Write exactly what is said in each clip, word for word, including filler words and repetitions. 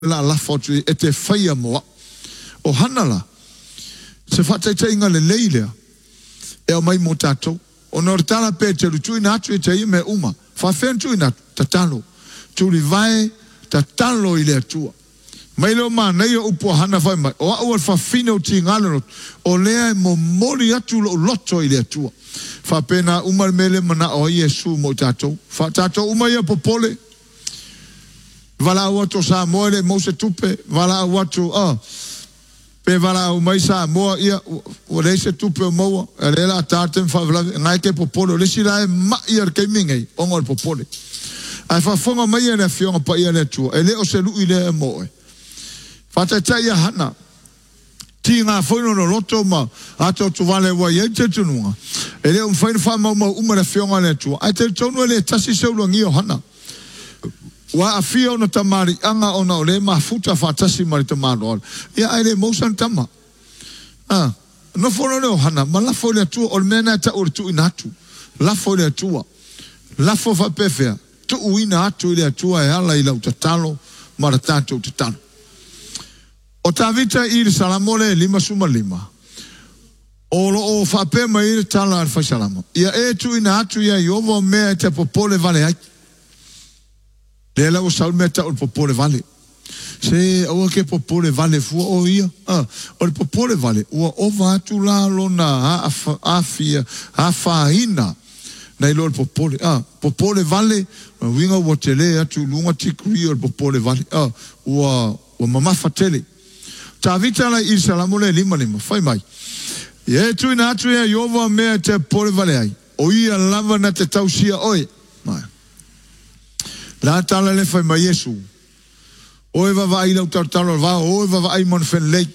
la la fotu e te whaia moa. O hanala. Se whataitai inga le leilea. E o mai mo tātou. O nor tala pe te rutui natu e te i me uma. Whawhentu i natu, ta talo. Turi vai, ta talo i le atua. Mai leo maa nei o upo hana whai mai. O au al whawhine o ti ngāna o lea e mo mori atu lo loto i le atua. Whapena umar mele mana o Iesu mo tātou. Wha tātou umai a popole. Vala watu sa moere mo se tupe. Vala watu, ah. Pe vala umai sa moa ia. O le se tupe o moa. E le la tātem wha ngai ke popole. O le si la e ma ia ke mingei. Ongo al popole. Ai whafonga mai e le fionga pa ia le tua. E le o se lu i le e moe. Whataitai a hana. Ti ngā whaino no loto ma. Ato tu wale wa iei te tununga. E le um whaino wha mau mau umara fionga le tua. Ai te tonu e le tasi seulua ngi o hana. Wa a fia ona tamari anga ona o le mafuta whatasi mari tamaro ora. Ia ai le mousan tama. Ah. No whono leo hana. Ma lafo le tua o le mena ta ori tu inatu. Lafo le tua. Lafo whapefea. Tu uina atu i le tua e ala i lau tatalo. Mara tātou tatalo. O tawita i le salamole lima suma lima. O lo o whape mai i le tala ar whai salamo. Ia e tu ina atu ia i ovo mea te popole vale ai. Le la o saul meta o popole vale. Se o ke popole vale fu o ia. Ah, o le popole vale. O ova atu la lona a afia, a faina. Nei lo popole. Ah, popole vale. Winga o tele atu lunga tikri o popole vale. Ah, o o mama fatele. Tavita la il salamole lima lima. Fai mai. Ye tu ina atu ia yova mea te pole vale ai. O ia lava na te tausia oi. Mai. La tala le fai mai Yesu. Oi va vai lau tartalo va, oi va vai mon fen lei.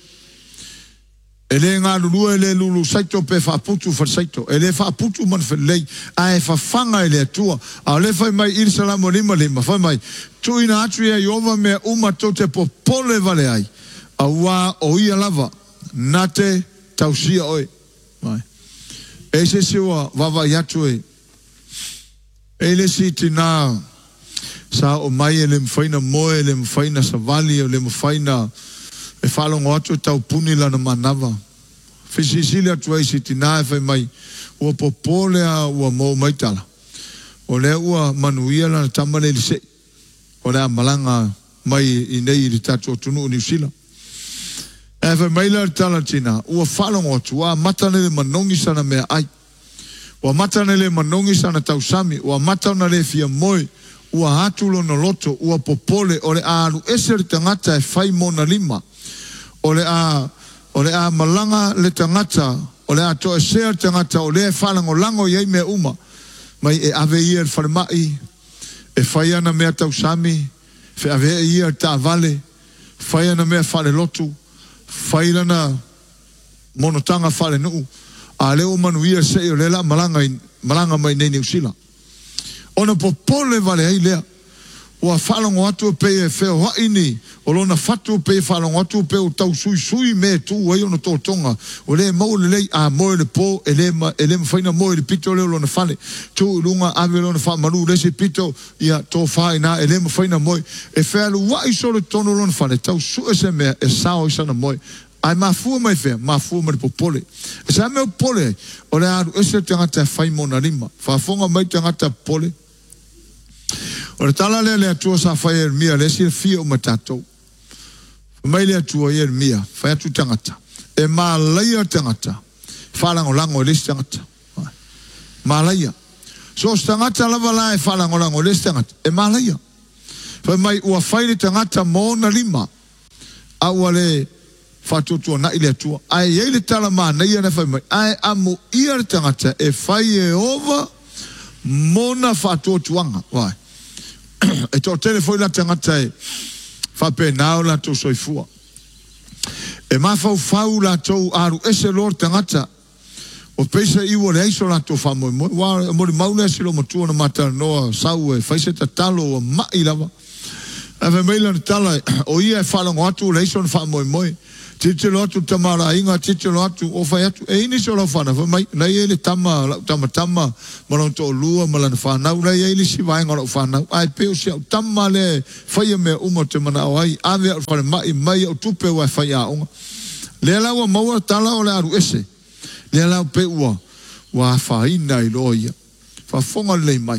Ele ngā lulu ele lulu saito pe fa putu fa saito. Ele fa putu mon fen lei. Ai fa fanga ele tua. A le fai mai il salamo lima lima. Fai mai. Tu ina atu ia yova mea uma to te popole vale ai. Awa o ia lava. Nate tausia oi. Mai. E se siwa vava yatu e. E le si tina sa o mai e le mwhaina moe, le mwhaina savali, le mwhaina e whalongo atu e tau puni lana manawa. Whisisili atu ai si tina e whai mai ua popole a ua mō maitala. O le ua manuia lana tamale li se. O le a malanga mai i nei i tatu o tunu o New Zealand. E whai mai la tala tina, ua whalongo atu, ua matane le manongi sana mea ai. Ua matane le manongi sana tau sami, ua matane le fia moe, ua hatulo no loto, ua popole, o le a aru ese le tangata e whai mona lima. O le a, o le a malanga le tangata, o le a to e sea tangata, o le e whalango lango iei mea uma. Mai e ave ia e whalemai, e whai ana mea tau sami, fe ave ia ta vale, whai ana mea whale lotu, whai lana monotanga whale nuu, a leo manuia se o le la malanga, malanga mai nei New Zealand. Ona popole vale ai lea. Ua whalongo atu pe e wheo haini. O lona whatu pe e whalongo atu pe o tau sui sui me tu wei ona tō tonga. O le mau le lei a moe le pō. E le ma whaina moe le pito leo lona whale. Tu lunga ave lona wha maru lesi pito. Ia tō whaina e le ma whaina moe. E whaelu wai sole tono lona whale. Tau su e se mea e sao i sana moe. Ai mafua mai whea. Mafua mai popole. E sa mea pole. O le aru ese te ngata e whai mona rima. Whafonga mai te ngata pole. O le tala lea lea tua sa whai er mia, le si le fia o matatou. Mai lea tua er mia, whai atu tangata. E maa laia tangata. Whalango lango le si tangata. Maa laia. So o tangata lava la e whalango lango le si tangata. E maa laia. Whai mai ua whai le tangata mōna lima. A ua le whatutua na i lea tua. Ai ei le tala maa na ia na whai mai. Ai amu ia le tangata e whai e ova mona whatuotuanga. Wai. E tō telefoi la tangata e whape nao la tō soifua. E mawhau whau la tō aru ese lor tangata. O peisa iwa le aiso la tō whamoe moe. Wa mori maule asilo matua na mata noa sau e whaise ta talo o mai lava. Ave meila na tala o ia e whalango atu le iso na wha moi moi. Titilo atu tamara inga, titilo atu o whai atu. E ini so lau whana, mai nei e le tama, lau tama tama, malon to lua, malana whanau, nei e li si vaenga lau whanau. Ai peo si au tama le whaia mea uma te mana o ai, ave au whane mai, mai au tupe wai whaia unga. Le lau maua tala o le aru ese. Le lau pe ua, wa whaina i loa ia. Whafonga le mai.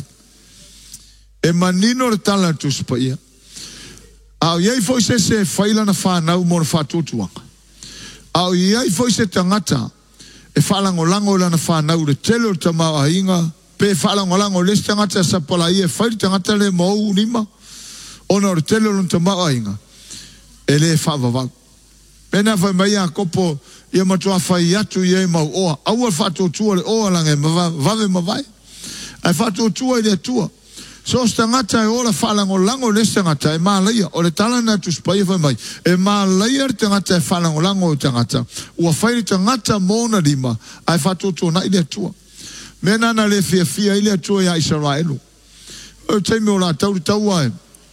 E manino le tala tu spa ia. Au iei foi se se whaila na whanau mo na whatutuanga. Au iei foi se tangata e whalango lango la na whanau le telo ta mau a inga pe whalango lango le tangata sa pala i e whaili tangata le mou lima ona le telo la ta mau a inga e le whavavau. Pena whai mai a kopo ia matua whai atu i e mau oa. Aua whatutua le oa lange vave mawai. Ai whatutua i le atua. So stangata e ora whalango lango le stangata e mālaia. O le tala na tu spai whai mai. E mālaia le tangata e whalango lango o tangata. Ua whairi tangata mōna lima. Ai whatoto na ile atua. Mena na le fia fia ile atua ia Israelu. O teimi o la tau tau ai.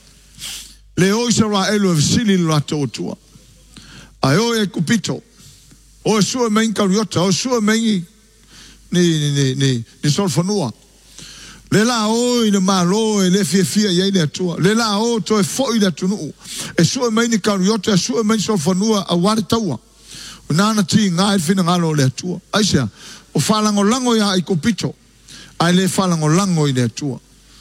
Le o Israelu e visili la tau tua. Ai o e kupito. O e sua mei kariota. O sua mei ni, ni, ni, ni, ni solfonua. Le la o ina malo e le fia fia ia ile atua. Le la o to e fo ile tunu. E sua mai ni kariota, e sua mai solfonua a wari taua. Nana ti ngā e fina ngalo le atua. Aisea, o whalango lango ia i kupito. Ai le whalango lango i le atua.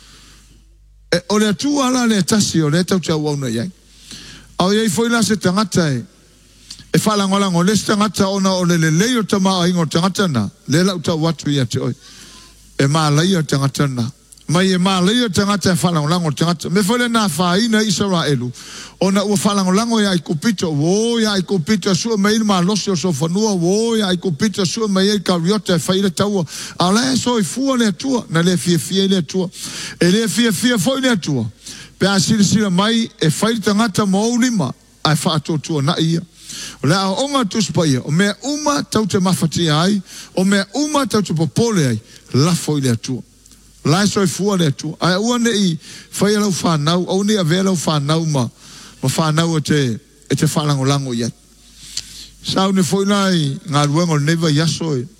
E o le atua ala le tasi o le tau tia wauna iai. Au iai foi la se tangata e. E whalango lango le se tangata ona o le le leo tama a ingo tangata na. Le lau tau watu ia te oi. E mālaia tangata na. Mai e mālaia tangata e whalango lango tangata. Me whale nā whaina Israelu. O na ua whalango lango ia i kupito. Wo ia i kupito sua mei ma losi o sofanua. Wo ia i kupito sua mei e kariota e whaile taua. A le so i fua le atua. Na le fia fia le atua. E le fia fia foi le atua. Pe a sila sila mai e whaile tangata mo lima. Ai whaatotua na ia. O le a onga tuspa ia. O mea uma tau te mawhati ai. O mea uma tau te popole ai. La foi le atua. La so i fua le atua. Ai ua ne i whai alau whanau. Au ne a velau whanau ma. Ma whanau e te, e te whalango lango iat. Sau ne foi nai ngā ruengo neva yaso e.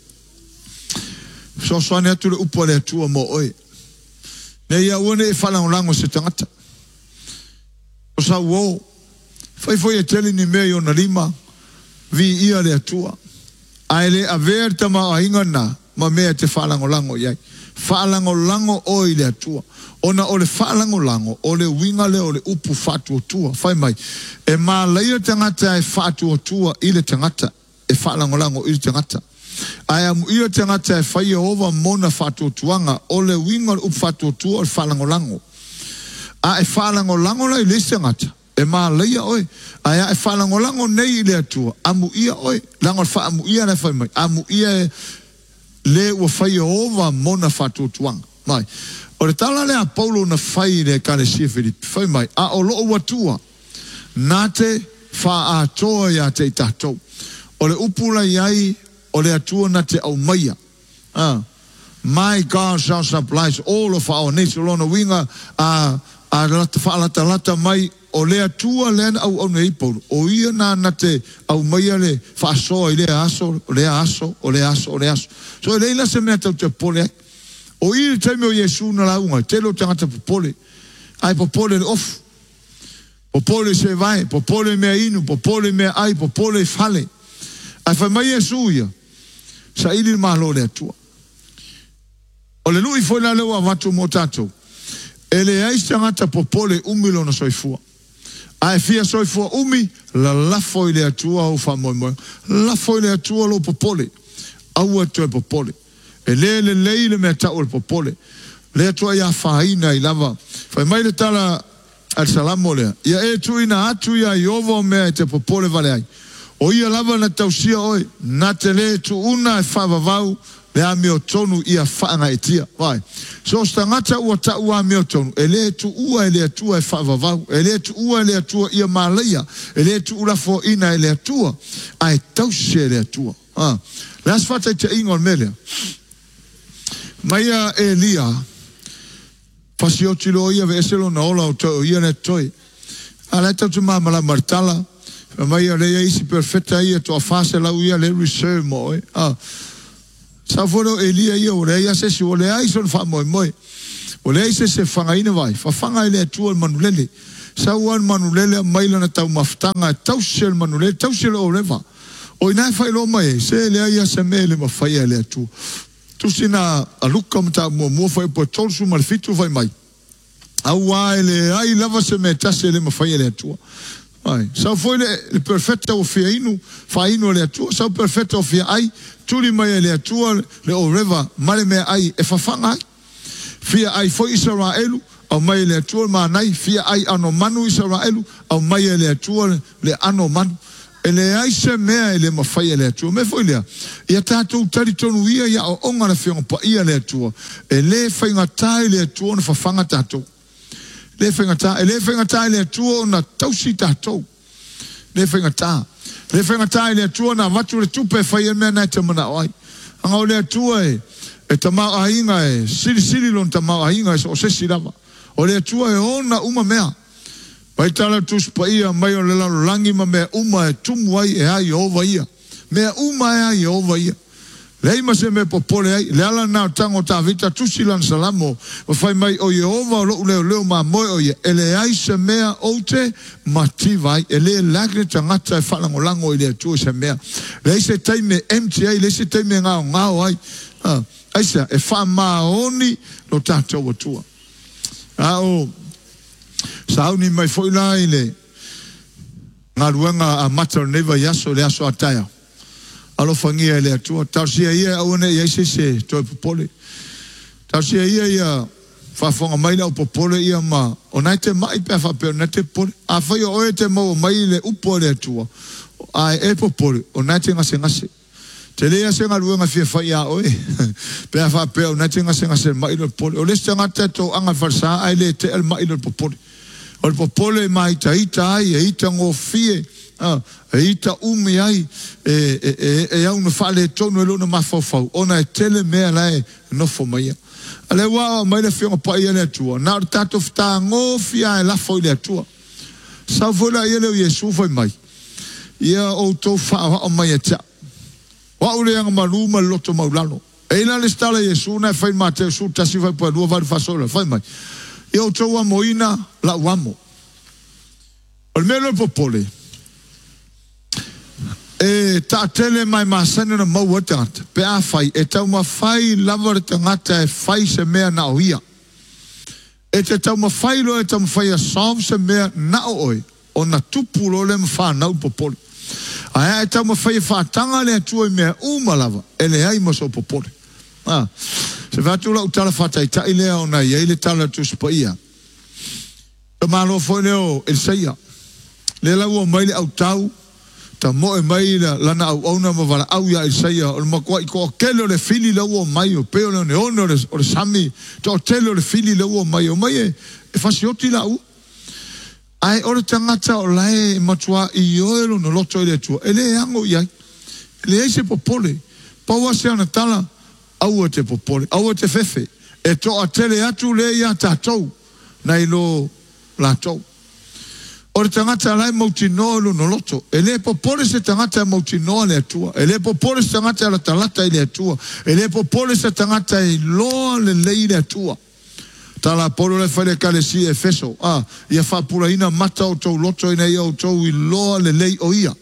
So soane atu le upo le atua mo oe. Ne ia ua ne e whalango lango se tangata. O sa uo. Whai foi e teli ni mea i ona lima. Vi ia le atua. Ai le a ver tama a inga na. Ma mea te whalango lango iai. Whalango lango o i le atua. Ona o le whalango lango, o le winga le o le upu whatu o tua. Whai mai, e mā leia tangata e whatu o tua i le tangata. E whalango lango i le tangata. Ai amu i le tangata e whai ova mona whatu o tuanga. O le winga le upu whatu o tua o le whalango lango. A e whalango lango la i le tangata. E mā leia oi. Ai a e whalango lango nei i le atua. Amu ia oi. Lango wha amu ia na whai mai. Amu ia e le ua whai ova mona whatu o tuanga. Mai. O le tala le a Paulo na whai le Kalesia Filipi. Whai mai. A o loo watua. Nā te wha a toa ia te i tātou. O le upula iai. O le atua na te au maia. Ah. My God shall supply all of our needs. Lona winga a a lata whaalata lata mai. O le atua len au au nei Paulo. O ia nā na te au maia le whaasoa i le aso. O le aso. O le aso. O le aso. So e leila se mea tau te pole ai. O i taimi o Yesu na launga, te lo tangata popole. Ai popole le ofu. Popole se vai, popole mea inu, popole mea ai, popole fale. Ai whai mai Yesu ia. Sa ili malo le atua. O le lui foi la leo a watu mo tatou. E le ais tangata popole umilo na soifua. Ai fia soifua umi, la lafo i le atua o wha moi moi. Lafo i le atua lo popole. Au atua popole. E le le lei le mea tau le popole. Le atua ia whaina i lava. Whai mai le tala al salamo lea. Ia e tuina atu ia i ovo mea te popole vale ai. O ia lava na tausia oi. Na te le tu una e whavavau. Le a meo tonu ia whaanga e tia. Vai. So stangata ua ta ua meo tonu. E le tu ua e le atua e whavavau. E le tu ua e le atua ia malaia. E le tu ura fo ina e le atua. Ai tausia e le atua. Ah. Le asfata i te ingon melea. Maia Elia, pasiotilo ia ve eselo na ola o tau ia ne toi. ala tau tu mamala martala mai o le isi perfecta ia to fase la uia le reserve mo ah sa foro Elia ia o le ia se si o le ai son fa mo mo o le ise se fanga ina vai fa fanga ile tu manulele sa wan manulele mai lana tau maftanga tau sel manulele tau sel o leva o ina fa lo mai se le ia se mele ma fa ia le tu tu sina aluka mta mo mo fa po tol su mal fitu vai mai au ai ai lava se me tase le ma fa ia le tu ai sa foi le, le perfetto o fia inu fa inu le tu sa perfetto o fia ai tuli mai le tu le o river male me ai e fa fanga fia ai foi Israelu au mai le tu ma nai fia ai ano manu Israelu au mai le tu le ano manu ele ai se mea ele ma fai le tu me foi le ia tatu tari tonu ia ia o onga na fia pa ia le tu ele fai ngata le tu na fa fanga tatu le fengata le fengata le tuo na tausi tatou le fengata le fengata le tuo na watu le tupe fai me na te mana ai anga le tuo e e tama ainga e sili sili lon tama ainga o se silava o le tuo e ona uma mea pai tala tus paia mai o le langi ma me uma e tumu ai e ai o vaia me uma e ai o vaia lei ma se me popole ai le ala na tango ta vita tusilan salamo o fai mai o Jehova lo le le ma mo o ye ele ai se mea ote mativai ele lagre tangata fa lango lango ile tu se mea lei se tai me M T A le se tai me nga nga ai ah ai se e fa ma oni lo tato o tua a o sauni mai foi la ile nga ruanga a mater neva yaso le aso ataya alo fangia le atua tausia ia aune ia se se toi popole tausia ia ia fa fonga mai la popole ia ma onaite mai pe fa pe onaite pole a fa yo oete mo mai le upole atua ai e popole onaite ngase ngase te le ase nga luenga fia fa ia oe pe fa pe onaite ngase ngase mai le pole o le stanga tato anga farsa ai le te el mai le popole o le popole mai taita ai e ita ngo fie ah e ita umi ai e e e au no fale tonu e lona mafofau ona e tele mea lai no fo mai ale wa mai le fio pa ia le tua na tato fta ngo fia e la fo le tua sa vola ia le Yesu foi mai ia o to fa o mai ta wa ule ang maluma loto maulano e la le stala Yesu na fai mate su tasi vai pa dua vai fasola fai mai ia o to wa moina la wamo al melo popole e ta tele mai masana na mau atata pe a fai e tau ma fai lava tangata e fai se mea na oia e te tau ma fai lo e tau ma fai a som se mea na oi o na tupu lo le mfa na upopole a e tau ma fai fa tanga le atua mea uma lava e le ai maso popole ah se vatu la utala fata i ta ilea o na ia ile tala tu spa ia e malo foi leo el saia le la ua mai le au tau ta mo e mai la lana au ona ma vala au ya Isaia o ma ko ko kelo le fili la o mai o pe o ne ono le o sami to telo le fili la o mai o mai e fasioti la u ai o tangata o lai matua i o no loto ile tu ele ango ya le ese popole pa wa se ana tala au te popole au te fefe e to atele atu le ya tatou na ilo la tou o tangata lai mautino lo no loto ele popole se tangata mautino le atua ele popole se tangata la talata ile atua ele popole se tangata i lo le le atua tala polo le fale kalesi efeso ah ia fa pulaina mata o to loto ina ia o to i lo le le o ia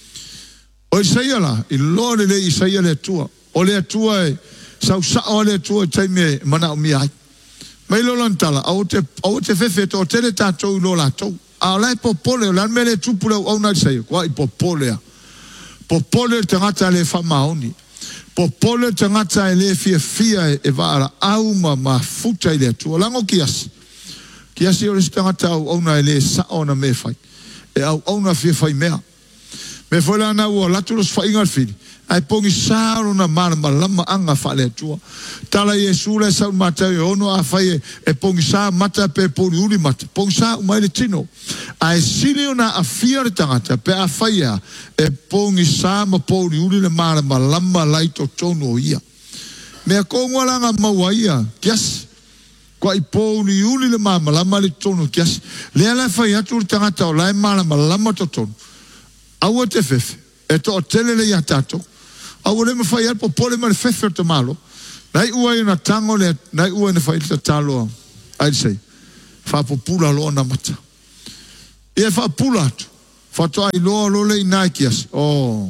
o Isaia la i lo le le Isaia le atua o le atua e sau sa o le atua taime mana o mi ai mai lo lantala au te au te fefe to tele tato lo la to a lai popole o lan mele tupula o na sai kwa i popole popole te ngata le fa maoni popole te ngata le fia fia e va au ma ma futa ile tu lango kias kias o te ngata o na le sa ona me fai e au ona fia fai mea me foi la na o la tu los fa ingal fili ai pongi saro na mar malama anga fale tua tala Yesu le sa mata ono a fai e pongi sa mata pe poli uli mata pongi sa mai le tino ai sili ona a fiar tangata pe a fai e pongi sa ma poli uli le mar malama lai to tono ia me ko ngolanga mawaia yes Kwa i pō ni uni le mama lama le tonu kiasi. Lea lai whai atu le tangata o lai malama lama to tonu. Aua te fefe. E to o tele le ia tato. Aua le ma whai atu po pole ma le fefe o te malo. Nai ua i na tango le, nai ua i na whai ta talo. Ai sei. Wha po pula loa na mata. Ia wha pula atu. Wha to ai loa lo le i nai kiasi. Oh.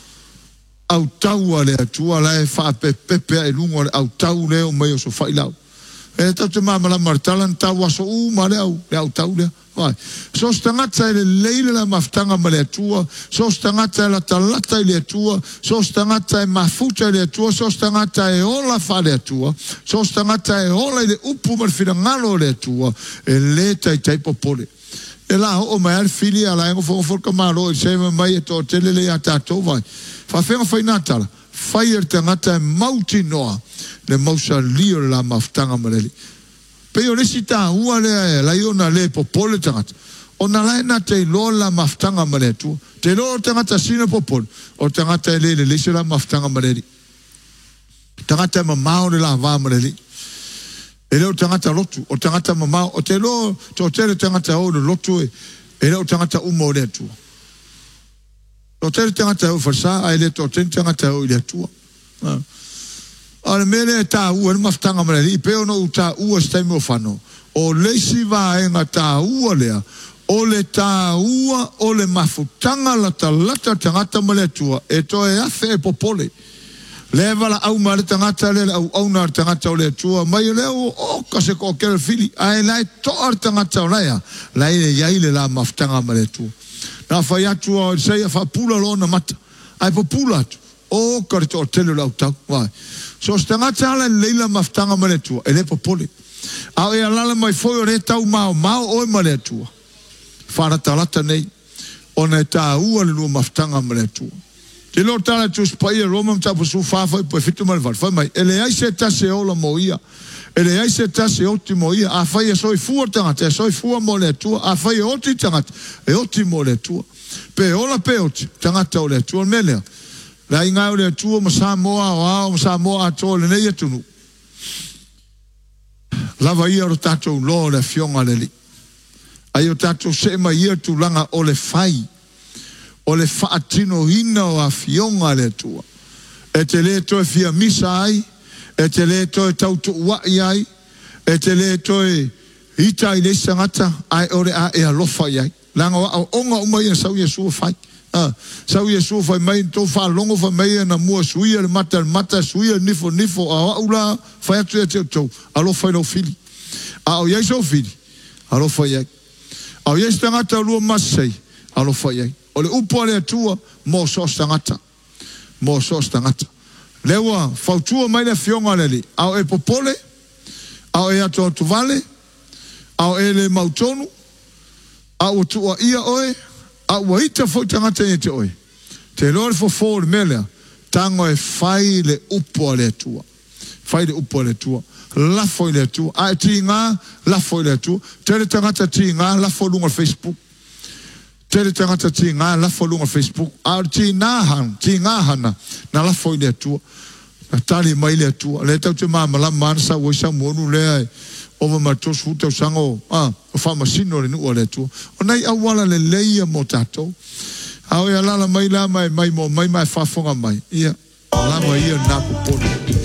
Au tau le atua lai wha pepe e lungo le au tau leo mai o so whai lau. E tau te mamala martalan tau aso u ma le au, le au tau lea. Vai. So stangata e le leile la maftanga ma le atua, so stangata e la talata e le atua, so stangata e mafuta e le atua, so stangata e ola fa le atua, so stangata e ola e le upu ma le finangalo le atua, e le tai tai popole. E la o mai al fili ala engo fo fo kamaro e se mai e to tele le ata to vai. Fa fenga fai natala. Fire tangata e mauti noa. Le mausa lio la maftanga mareli. Pe o lesi ta ua le la iona le popole tangata. O na lai na te lo la maftanga maretu. Te lo tangata sina popole. O tangata e le le lesi la maftanga mareli. Tangata e mamao le la va mareli. E leo tangata lotu. O tangata mamao. O te lo to tele tangata o le lotu e. E leo tangata umo le atua. O tele tangata o farsa. A ele to tele tangata o le atua. Ale mele ta ua maftanga mareli pe no ta ua stai mo fano o lesi va enga ta ua lea o le ta ua o le mafutanga la talata tangata male tua e to e afe e popole le vala au male tangata le au au na tangata o le tua mai le o ka se ko kel fili ai lai to ar tangata o lea lai le yai le la maftanga male tua na fa ya tua se fa pula lona mata ai popula o ka to tele la tau vai. So stangata ala leila maftanga maletua, e le popole. Au e alala mai foi o re tau mao, mao o e maletua. Whara talata nei, o ne tā ua le lua maftanga maletua. Te lo tala tu spai e roma mtapu su whawhai po e fitu malvar. Whai mai, e le aise tase ola mo ia, e le aise tase oti mo ia, a whai e soi fua tangata, e soi fua mo le tua, a whai e oti tangata, e oti mo le tua. Pe ola pe oti, tangata o le tua, melea. La inga o le tua ma Samoa o ao ma Samoa ato le nei atunu. Lava ia o tatou lo le fionga le li. Ai o tatou se ma ia tu langa o le fai. O le faatino hina o a fionga le tua. E te le to e fia misa ai. E te le to e tautu wai ai. E te le to e ita i le sangata. Ai ore a e alofa ai. Langa o onga umai e sau Yesu fai. Ah, sau Yesu fai mai to fa longo fa mai na mua suia le mata mata suia nifo nifo a ula fai atu e te to alo fai no fili a o Yesu fili alo fai ai a o Yesu tangata lua masai alo fai ai o le upo le tua mo so tangata mo so tangata lewa fautua mai le fionga le li a o e popole a o e ato tu vale a o e le mautonu a o tua ia oe a waita fo tangata e te oi. Te lor fo fo melea, tango e fai le upo le tua. Fai le upo le tua. La fo le tua. A ti ngā, la fo le tua. Tere tangata ti ngā, la fo lunga Facebook. Tere tangata ti ngā, la fo lunga Facebook. A ti ngā han, ti ngā hana, na la fo le tua. Na tali mai le tua. Le tau te mama la mansa, waisa monu lea e. Ova matos futa sango ah o fama sino le no le tu o nei awala le leia mo tato au ya la mai la mai mai mo mai mai fa fonga mai ia la mai ia na pole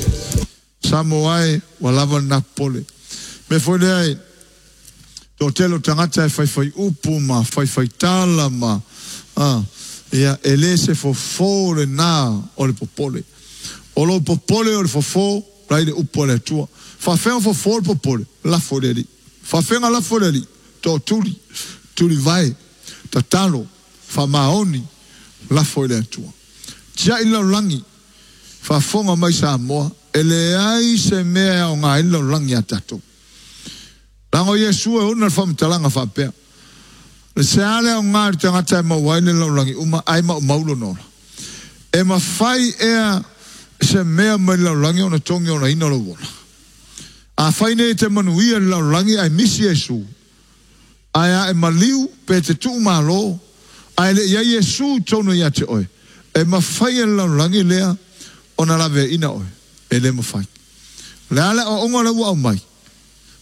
samoai wala na pole me foi le to telo tangata fai fai upu ma fai fai tala ma ah ia elese fo fo le na o le popole o lo popole o le fo fo rai le upu le tua fa fenga fo fo popole la foleri fa fenga la foleri to tuli tuli vai ta talo fa maoni la foleri tua tia ila langi fa fonga mai sa mo ele ai se me o nga ila langi atato lango Yesu e una fa mtalanga fa pe le se ale o nga tanga ta mo wa ila langi uma ai ma maulo no e ma fai e se me mai la langi ona tongi ona ina lo bona a faine te manuia la langi ai misi Yesu ai e maliu pe te tu malo ai le ya Yesu tono ya te oi e ma fai la langi lea ona la ve ina oi e le ma fai le ala o onga la wa mai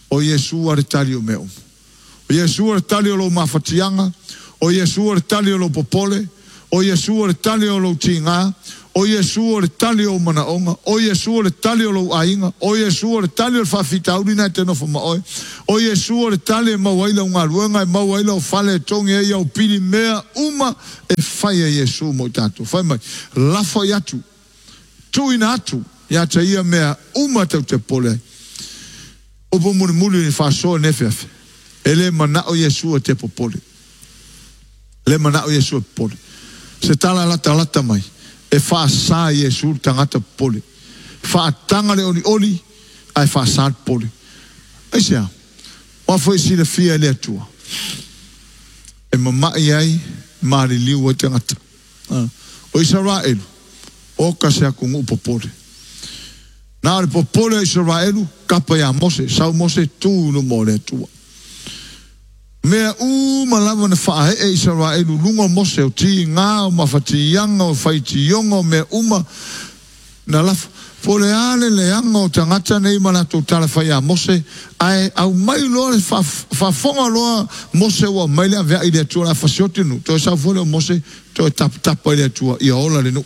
o Yesu ar tali o me uma. O Yesu ar tali o lo mafatianga, o Yesu ar tali o lo popole, o Yesu ar tali o lo tinga, o Yesu ar tali o manaonga, o Yesu ar tali o lo ainga, o Yesu ar tali o fafitauri na te nofo maoe, o Yesu ar tali e mawaila unga ruenga, e mawaila o fale tongi e iau pili mea uma e fai a Yesu mo tatu. Fai mai, lafo yatu, tuina atu, ya te ia mea uma tau te pole. Opo muri muri ni fasoa nefeafe. Ele mana o Yesu te popole. Le mana o Yesu popole. Se tala lata lata mai. E fa sa Yesu tangata pole. Fa tanga le oli oli. Ai fa sa pole. Ai sea. Wa foi si le fia le tua. E mama ai mari liu o tangata. O Israel. O kasea kungu popole. Na le popole Israel kapa ya Mose. Sau Mose tu no mo le tua. Mea u malava na faa e Israel lunga Mose o ti ngā o mawhati yanga o whaiti yonga o mea uma na lafa. Pole ale le anga o tangata nei manato tala whai a Mose ai au mai loa le whafonga loa Mose wa mai lea vea i le atua la whasiotinu. Toi sau fole o Mose toi tap tapa i le atua i a ola le nu.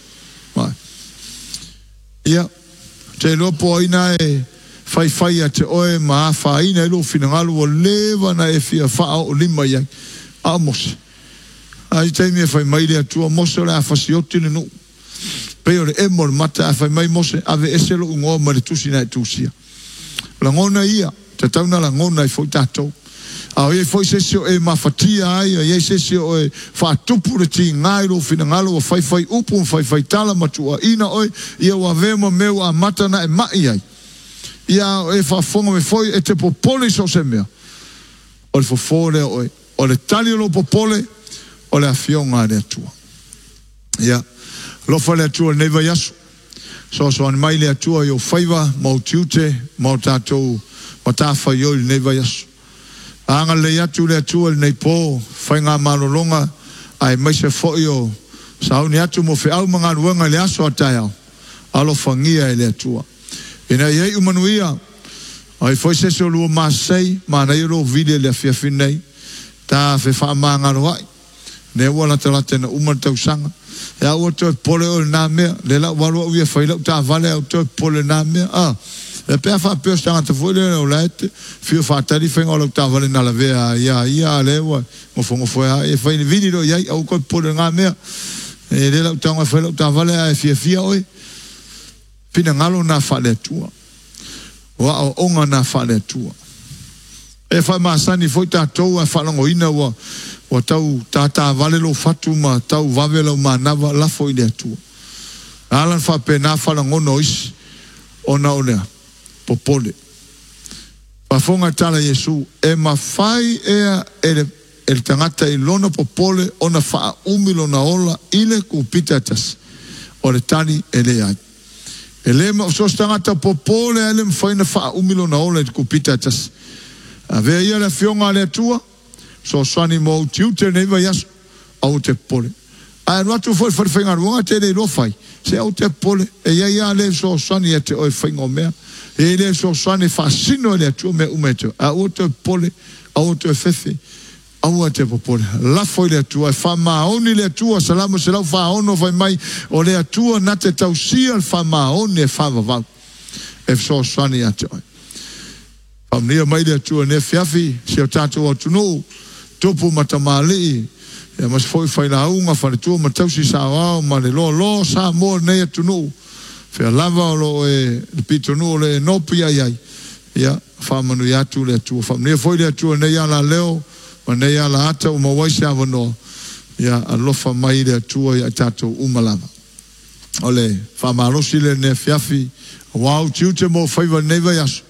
Ia, te loa po aina e fai fai a te oe maa whaina ilo whinangalu o lewa na e fia wha o lima iai. A Mose. Ai teimi e fai mai lea tua Mose o le a whasioti ni nu. Peo le emor mata a fai mai Mose ave eselo ungoa ma le tusi na e tusia. La ngona ia, te tauna la ngona i fai tātou. A o iei fai sesio e mawhatia ai, a iei sesio e whaatupu le ti ngai lo whinangalu o fai fai upu, fai fai tala matua ina oi, ia wa vema meu a mata na e mai ai. Ia e whafonga me foi e te popole so se mea. O le fofore oe. O le tali lo popole, o le afionga le atua. Ia, lofa le atua neva yasu. So so an mai le atua i o whaiva, mau tiute, mau tātou, ma tāwha i o le neva yasu. Anga le atu le atua le nei pō, whai ngā marolonga, ai mai se foi o, sa au ni atu mo whi au mga ruanga le aso a tai au. Alo whangia e le atua. Ina iei umanuia, ai foi se se o lua masei, mana i ro vide le afia finei, ta fe wha maa ngaro ai, ne ua lata lata na umar tau sanga, e a ua toi pole o le nā mea, le la warua uia whailau ta vale au toi pole nā mea, ah, e pēr wha pēr stanga ta fwile o laete, fio wha tari whainga o lau ta vale na la vea, ia, ia, le ua, ngofongo fwea, e whaini vini ro iai, au koi pole ngā mea, e le lau tanga whailau ta vale a e fia fia oi, pina ngalo na whale tua. Wa o onga na whale tua. E whai maasani foi tātou a whalango ina wa wa tau tātā valelo fatu ma tau wawelo ma nawa lafo i lea tua. Alan whape na whalango nois o na o lea. Popole. Wafonga tala Yesu e ma whai ea ele el tangata i lona popole o na wha umilo na ola ile ku pitatas. O le tani e le ai. E le ma so stangata popole ele mfaina wha umilo na ola i ku pitatas. A vea ia le fionga le tua, so swani mo tiute neiva yasu, au te pole. A nuatu foi whariwhainga ruanga te le rofai, se au te pole, e ia ia le so swani e te oi whainga o mea, e le so swani whasino le tua me umete, a au te pole, au te fefe, au te popole. Lafoi le tua, e whamaoni le tua, salamo se lau whaono vai mai, o le tua na te tausia le whamaoni e whavavau, e so swani a te oi. Pamnia mai le tua ne fiafi, se o tātou o tunu, tupu matamali, e mas foi whaina aunga, whare tua matausi sa wao, ma le lo, lo sa mo nei tunu, whea lava o lo e, le pitonu o le nopi ai ai, ia, whamanu i atu le tua, pamnia foi le tua nei ala leo, ma nei ala ata o mawaisi awanoa, ia, alofa mai le tua i a tātou umalava. Ole, whamarosi le ne fiafi, wau tiute mo whaiva neiva yasu,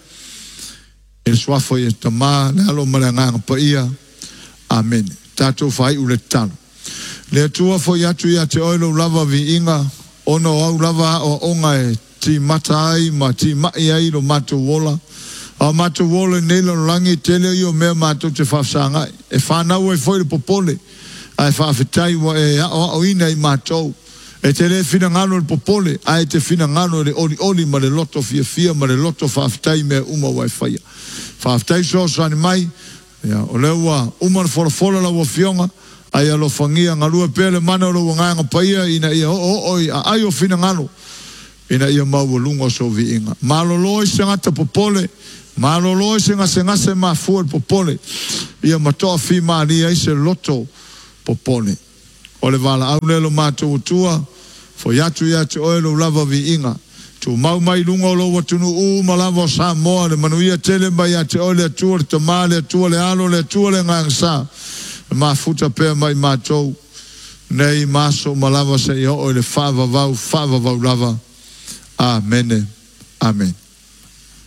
e swafo e tama le alo maranga pa ia. Amen. Tato fai u le talo. Le tua fo yatu ia te oilo lava vi inga, ono au lava o onga e ti matai ma ti mai ai lo mato wola. A mato wola nela langi tele io mea mato te whafsanga. E whanau e foi le popole. Ai whawhetai wa e o o ina i matou. E te le fina ngano le popole, ai te fina ngano le oli oli ma le loto fia fia ma le loto whawhetai mea uma wai whaia. Whaftai so sani mai, ia, o leo wa uman fola fola la wafionga, ai alo fangia ngalua pele mana o lo nganga paia ina ia o o o a ai o fina ngalo. Ina ia mau lungo so vi inga. Maloloi se ngata popole, maloloi se ngase ngase ma fuel popole. Ia matoa fi maali ai se loto popole. Ole vala au lelo mato utua, fo yatu yatu oelo lava vi inga. Tu mau mai lungo lo watunu u malavo sa moa le manuia tele mai ate ole atua le tamale atua le alo le atua le ngangsa. Ma futa pe mai mato nei maso malava se yo ole fava vau fava vau lava. Amen. Amen.